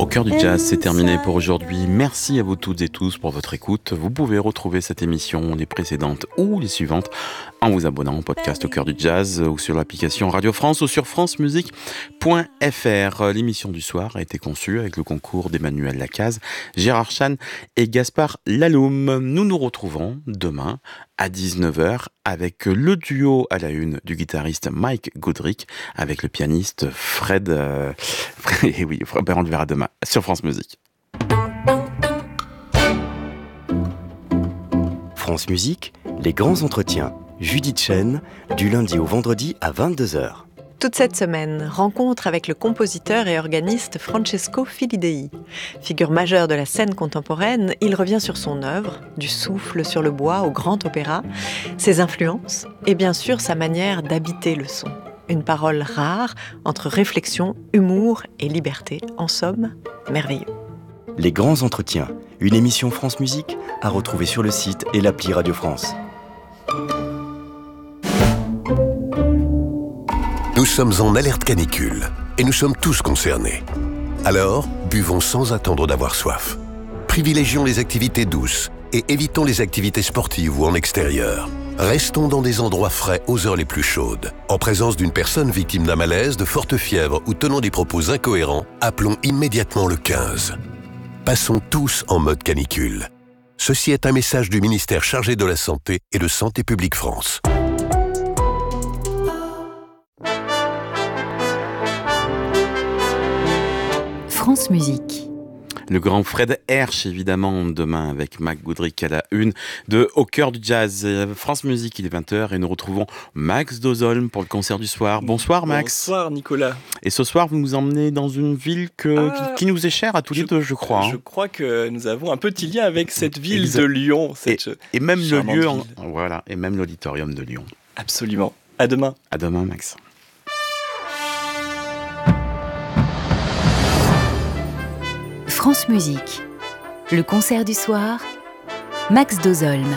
Cœur du Jazz, c'est terminé pour aujourd'hui. Merci à vous toutes et tous pour votre écoute. Vous pouvez retrouver cette émission, les précédentes ou les suivantes, en vous abonnant au podcast Au Cœur du Jazz ou sur l'application Radio France ou sur francemusique.fr. L'émission du soir a été conçue avec le concours d'Emmanuel Lacaze, Gérard Chan et Gaspard Laloum. Nous nous retrouvons demain à 19h avec le duo à la une du guitariste Mike Goodrick avec le pianiste Fred. Et oui, on le verra demain sur France Musique. France Musique, les grands entretiens. Judith Chen, du lundi au vendredi à 22h. Toute cette semaine, rencontre avec le compositeur et organiste Francesco Filidei. Figure majeure de la scène contemporaine, il revient sur son œuvre, du souffle sur le bois au grand opéra, ses influences et bien sûr sa manière d'habiter le son. Une parole rare entre réflexion, humour et liberté. En somme, merveilleux. Les grands entretiens, une émission France Musique à retrouver sur le site et l'appli Radio France. Nous sommes en alerte canicule et nous sommes tous concernés. Alors, buvons sans attendre d'avoir soif. Privilégions les activités douces et évitons les activités sportives ou en extérieur. Restons dans des endroits frais aux heures les plus chaudes. En présence d'une personne victime d'un malaise, de forte fièvre ou tenant des propos incohérents, appelons immédiatement le 15. Passons tous en mode canicule. Ceci est un message du ministère chargé de la Santé et de Santé publique France. France Musique. Le grand Fred Hersch, évidemment, demain avec Mike Goodrick à la une de Au Cœur du Jazz. France Musique, il est 20h et nous retrouvons Max Dozolm pour le concert du soir. Bonsoir Max. Bonsoir Nicolas. Et ce soir, vous nous emmenez dans une ville qui nous est chère à tous les deux, je crois. Je crois que nous avons un petit lien avec cette ville de Lyon. Et même le lieu, voilà, et même l'auditorium de Lyon. Absolument. À demain. À demain Max. France Musique, le concert du soir, Max Dozolm.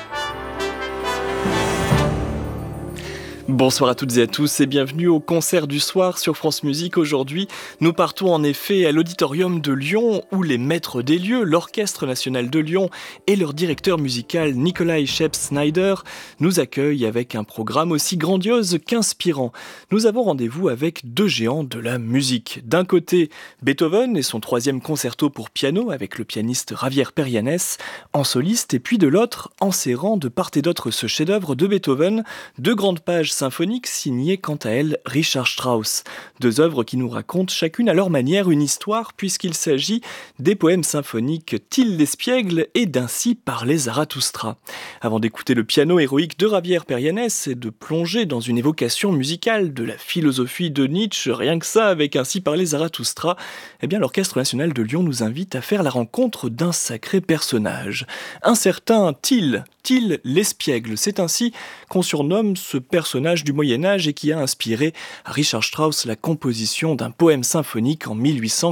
Bonsoir à toutes et à tous et bienvenue au concert du soir sur France Musique. Aujourd'hui, nous partons en effet à l'auditorium de Lyon où les maîtres des lieux, l'Orchestre National de Lyon et leur directeur musical Nikolai Scheps-Snyder nous accueillent avec un programme aussi grandiose qu'inspirant. Nous avons rendez-vous avec deux géants de la musique. D'un côté, Beethoven et son 3e concerto pour piano avec le pianiste Javier Perianes en soliste et puis de l'autre, en serrant de part et d'autre ce chef-d'œuvre de Beethoven, 2 grandes pages symphonique signée quant à elle Richard Strauss. 2 œuvres qui nous racontent chacune à leur manière une histoire puisqu'il s'agit des poèmes symphoniques Till l'Espiègle et d'Ainsi parlait Zarathustra. Avant d'écouter le piano héroïque de Javier Perianes et de plonger dans une évocation musicale de la philosophie de Nietzsche, rien que ça avec Ainsi parlait Zarathustra, eh bien l'Orchestre National de Lyon nous invite à faire la rencontre d'un sacré personnage. Un certain Till l'Espiègle, c'est ainsi qu'on surnomme ce personnage du Moyen-Âge et qui a inspiré à Richard Strauss la composition d'un poème symphonique en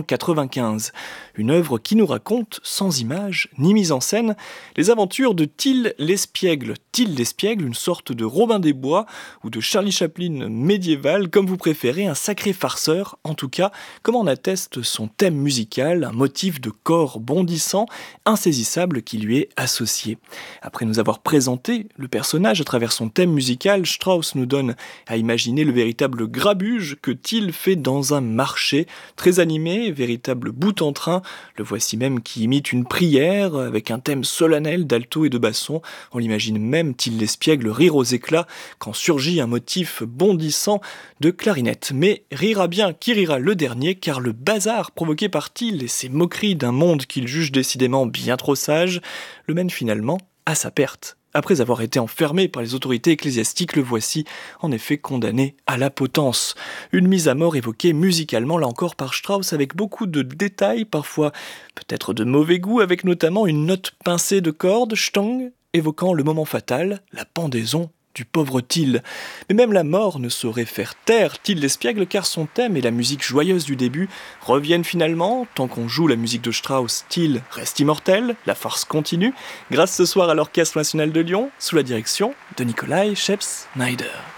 1895. Une œuvre qui nous raconte, sans images ni mise en scène, les aventures de Till l'Espiègle. Till l'Espiègle, une sorte de Robin des Bois ou de Charlie Chaplin médiéval, comme vous préférez, un sacré farceur, en tout cas, comme en atteste son thème musical, un motif de corps bondissant, insaisissable qui lui est associé. Après nous avoir présenté le personnage à travers son thème musical, Strauss nous donne à imaginer le véritable grabuge que Till fait dans un marché, très animé, véritable bout en train, le voici même qui imite une prière avec un thème solennel d'alto et de basson. On l'imagine même Till l'Espiègle rire aux éclats quand surgit un motif bondissant de clarinette. Mais rira bien qui rira le dernier, car le bazar provoqué par Till et ses moqueries d'un monde qu'il juge décidément bien trop sage le mène finalement à sa perte. Après avoir été enfermé par les autorités ecclésiastiques, le voici en effet condamné à la potence. Une mise à mort évoquée musicalement, là encore par Strauss, avec beaucoup de détails, parfois peut-être de mauvais goût, avec notamment une note pincée de corde, Stang, évoquant le moment fatal, la pendaison du pauvre Till. Mais même la mort ne saurait faire taire Till l'Espiègle, car son thème et la musique joyeuse du début reviennent finalement. Tant qu'on joue la musique de Strauss, Till reste immortel, la farce continue, grâce ce soir à l'Orchestre National de Lyon, sous la direction de Nikolai Scheps-Snyder.